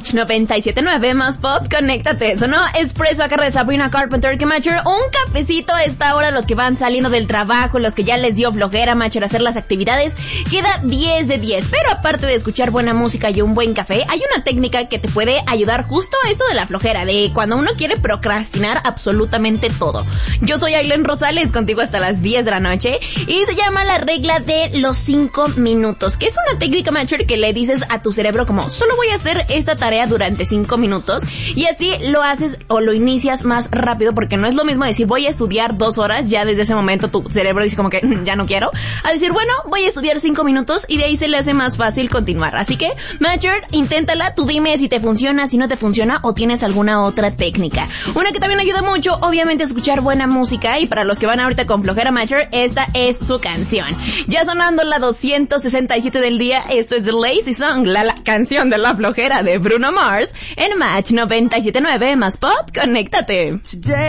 Match 97.9 más pop, conéctate. Sonó Espresso a cargo de Sabrina Carpenter. Que Matcher, un cafecito a esta hora, los que van saliendo del trabajo, los que ya les dio flojera, Matcher, hacer las actividades, queda 10 de 10. Pero aparte de escuchar buena música y un buen café, hay una técnica que te puede ayudar justo a esto de la flojera, de cuando uno quiere procrastinar absolutamente todo. Yo soy Aileen Rosales, contigo hasta las 10 de la noche, y se llama la regla de los 5 minutos, que es una técnica, Matcher, que le dices a tu cerebro como, solo voy a hacer esta tarea durante 5 minutos, y así lo haces o lo inicias más rápido, porque no es lo mismo decir voy a estudiar 2 horas, ya desde ese momento tu cerebro dice como que ya no quiero, a decir bueno, voy a estudiar 5 minutos, y de ahí se le hace más fácil continuar. Así que, Matcher, inténtala, tú dime si te funciona, si no te funciona, o tienes alguna otra técnica. Una que también ayuda mucho, obviamente, a escuchar buena música, y para los que van ahorita con flojera, Matcher, esta es su canción. Ya sonando la 267 del día, esto es The Lazy Song, la canción de la flojera de Bruno Mars, en Match 97.9 más pop, conéctate.